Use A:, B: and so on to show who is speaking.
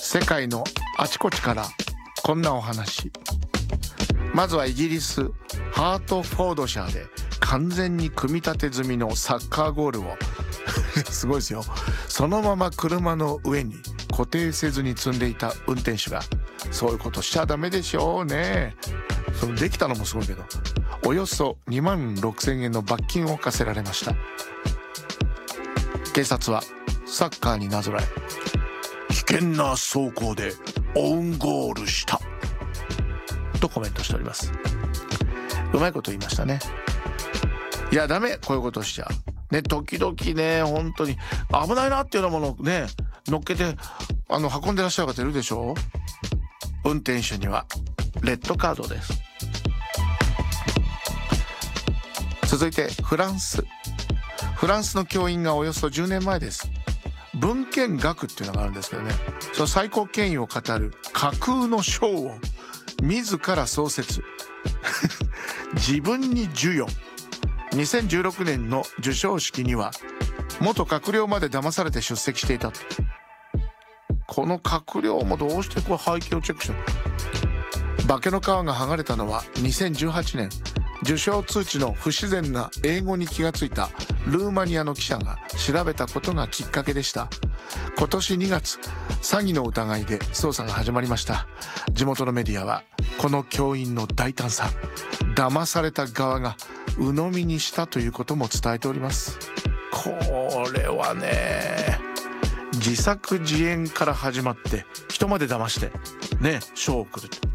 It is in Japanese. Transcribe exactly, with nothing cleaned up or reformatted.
A: 世界のあちこちからこんなお話。まずはイギリスハートフォードシャーで完全に組み立て済みのサッカーゴールをすごいですよ、そのまま車の上に固定せずに積んでいた運転手が、そういうことしちゃダメでしょうね。そのできたのもすごいけど、およそにまんろくせんえんの罰金を課せられました。警察はサッカーになぞらえ、危険な走行でオウンゴールしたとコメントしております。うまいこと言いましたね。いやダメ、こういうことしちゃね、時々ね、本当に危ないなっていうようなものをね乗っけてあの運んでらっしゃる方いるでしょう。運転手にはレッドカードです。続いてフランス。フランスの教員がおよそじゅうねんまえです。文献学っていうのがあるんですけどね、その最高権威を語る架空の賞を自ら創設自分に授与。にせんじゅうろくねんの授賞式には元閣僚まで騙されて出席していた。この閣僚もどうしてこう背景をチェックしたの。化けの皮が剥がれたのはにせんじゅうはちねん、受賞通知の不自然な英語に気がついたルーマニアの記者が調べたことがきっかけでした。今年にがつ、詐欺の疑いで捜査が始まりました。地元のメディアはこの教員の大胆さ、騙された側が鵜呑みにしたということも伝えております。これはね、自作自演から始まって人まで騙してね、賞を送る。